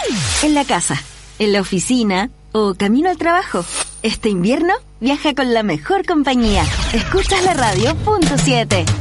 En la casa, en la oficina o camino al trabajo. Este invierno viaja con la mejor compañía. Escuchas la radio .7.